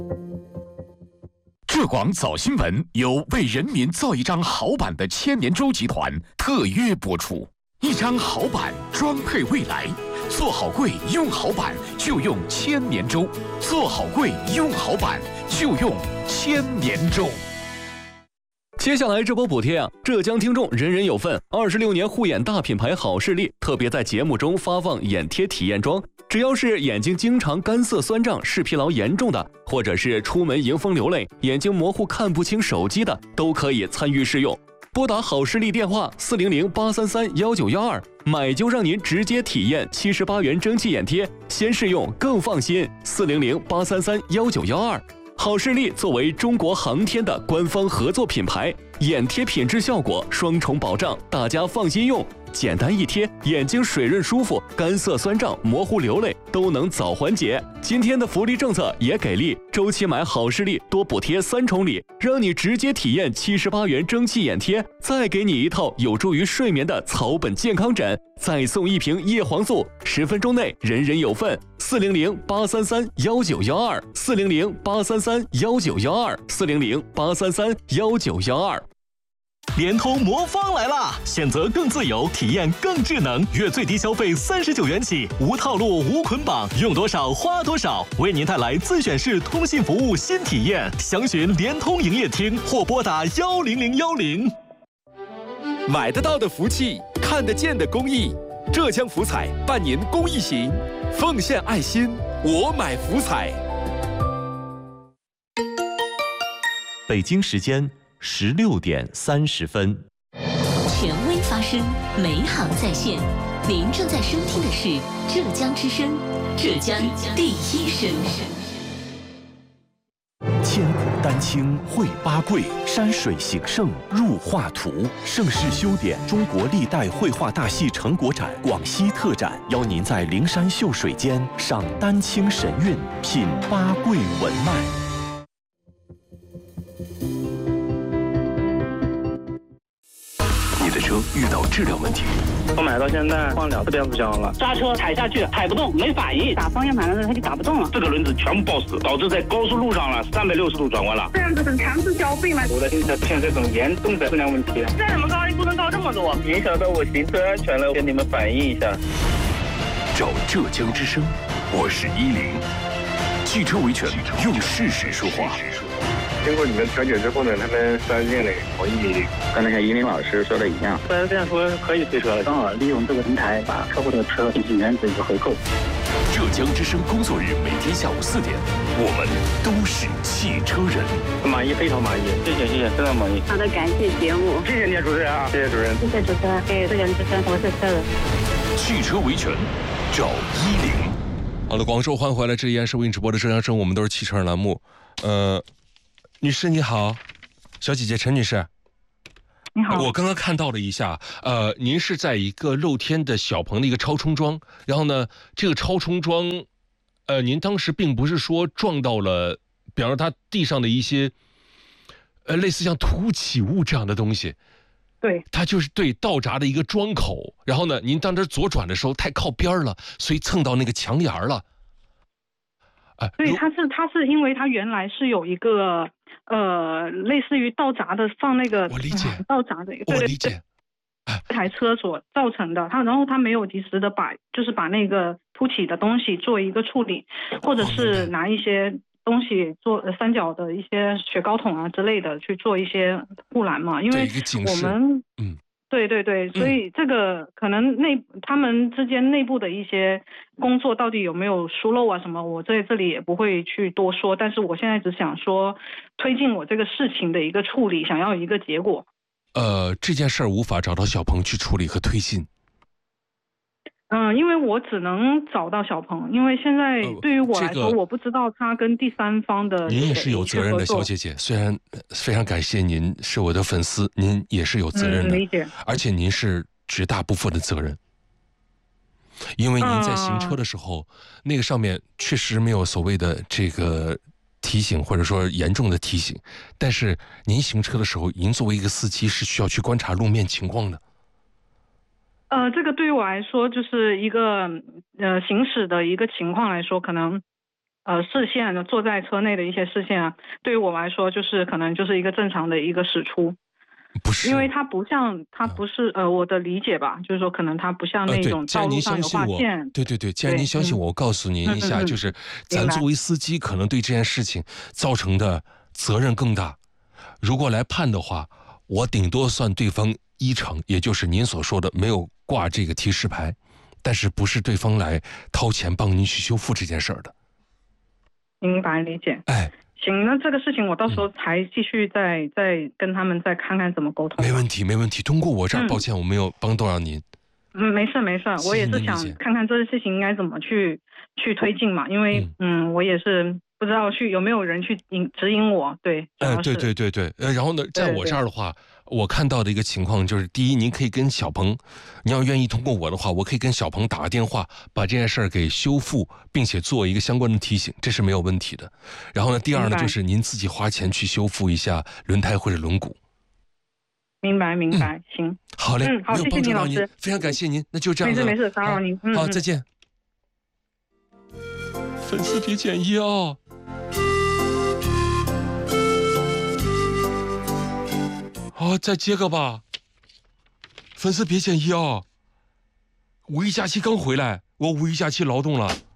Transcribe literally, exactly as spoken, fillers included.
浙广早新闻由为人民造一张好版的千年舟集团特约播出。一张好版装配未来，做好柜用好版就用千年舟，做好柜用好版就用千年舟。 接下来这波补贴啊，浙江听众人人有份。二十六年护眼大品牌好视力特别在节目中发放眼贴体验装，只要是眼睛经常干涩酸胀、视疲劳严重的，或者是出门迎风流泪、眼睛模糊看不清手机的，都可以参与试用。拨打好视力电话四零零八三三幺九幺二，买就让您直接体验七十八元蒸汽眼贴，先试用更放心。四零零八三三幺九幺二。好视力作为中国航天的官方合作品牌，眼贴品质效果双重保障，大家放心用。简单一贴，眼睛水润舒服，干涩酸胀、模糊流泪都能早缓解。今天的福利政策也给力，周期买好视力多补贴三重礼，让你直接体验七十八元蒸汽眼贴，再给你一套有助于睡眠的草本健康枕，再送一瓶叶黄素，十分钟内人人有份。四零零八三三幺九幺二，四零零八三三幺九幺二，四零零八三三幺九幺二。 联通魔方来啦！选择更自由，体验更智能，月最低消费三十九元起，无套路无捆绑，用多少花多少，为您带来自选式通信服务新体验。详询联通营业厅或拨打幺零零幺零。 买得到的福气，看得见的公益，浙江福彩办年公益行，奉献爱心，我买福彩。 北京时间十六点三十分， 权威发声，美好在线。您正在收听的是浙江之声，浙江第一声。 千古丹青绘八桂，山水形胜入画图。盛世修典中国历代绘画大戏成果展广西特展，邀您在灵山秀水间赏丹青神韵，品八桂文脉。 你的车遇到质量问题， 我买到现在换两次变速箱了，刹车踩下去踩不动，没反应，打方向盘的时候它就打不动了，这个轮子全部抱死，导致在高速路上了三百六十度转弯了。 这样子很强制消费吗？ 我的新车出现这种严重的质量问题， 这怎么高一不能高这么多？ 影响到我行车安全了，跟你们反映一下。 找浙江之声，我是一零，汽车维权，用事实说话。 经过你们调解之后呢，他们四 S店里同意，跟那个依林老师说的一样，四 S店说可以退车了，刚好利用这个平台把客户的车进行原则一个回购。 浙江之声工作日每天下午四点，我们都是汽车人。 满意，非常满意，谢谢谢谢，非常满意。 好的，感谢节目， 谢谢你主持人啊，谢谢主任， 谢谢主持人，给浙江之声，我是车人。 汽车维权，找一零。 好了，广州欢迎回来，这依然是为您直播的浙江生，我们都是汽车人栏目。呃，女士你好，小姐姐陈女士。 你好， 我刚刚看到了一下，呃，您是在一个露天的小棚的一个超充桩，然后呢，这个超充桩，呃，您当时并不是说撞到了，比方说它地上的一些，呃，类似像凸起物这样的东西， 对， 它就是对道闸的一个桩口，然后呢，您当时左转的时候太靠边了，所以蹭到那个墙沿了。 呃、对，它是它是因为它原来是有一个。呃，类似于道闸的放那个， 我理解， 呃、道闸的， 我理解， 这台车所造成的，他然后他没有及时的把，就是把那个凸起的东西做一个处理，或者是拿一些东西做呃三角的一些雪糕筒啊之类的去做一些护栏嘛，因为我们嗯。 对对对，所以这个可能内他们之间内部的一些工作到底有没有疏漏啊什么，我在这里也不会去多说，但是我现在只想说推进我这个事情的一个处理，想要一个结果。 呃，这件事儿无法找到小鹏去处理和推进。 嗯，因为我只能找到小鹏，因为现在对于我来说，呃这个、我不知道他跟第三方的。 您也是有责任的，小姐姐。虽然非常感谢您是我的粉丝，您也是有责任的， 嗯、理解。 而且您是绝大部分的责任，因为您在行车的时候，嗯、那个上面确实没有所谓的这个提醒，或者说严重的提醒。但是您行车的时候，您作为一个司机是需要去观察路面情况的。 呃，这个对于我来说就是一个呃行驶的一个情况来说，可能呃视线的坐在车内的一些视线啊，对于我来说就是可能就是一个正常的一个驶出。 不是， 因为它不像，它不是呃，我的理解吧，就是说可能它不像那种道路上有划线。 对对对，既然您相信我，我告诉您一下，就是咱作为司机，可能对这件事情造成的责任更大。如果来判的话，我顶多算对方一成，也就是您所说的没有挂这个提示牌，但是不是对方来掏钱帮您去修复这件事儿的。 明白，理解。 哎。 行，那这个事情我到时候还继续再、嗯、再跟他们再看看怎么沟通。 没问题，没问题。通过我这儿，嗯、抱歉我没有帮到您。 嗯，没事没事，我也是想看看这个事情应该怎么去去推进嘛，因为嗯, 嗯，我也是不知道去有没有人去引指引我。对， 哎，对对对对，呃，然后呢，在我这儿的话。对对，我看到的一个情况就是，第一，您可以跟小鹏，你要愿意通过我的话，我可以跟小鹏打个电话，把这件事儿给修复，并且做一个相关的提醒，这是没有问题的。然后呢，第二呢，就是您自己花钱去修复一下轮胎或者轮毂。 明白明白，嗯、行， 好嘞， 嗯，好，谢谢您老师， 非常感谢您，那就这样。 没事没事，打扰您， 嗯，好，再见。粉丝别减一啊！好，再接个吧。粉丝别减一啊！五一假期刚回来，我五一假期劳动了。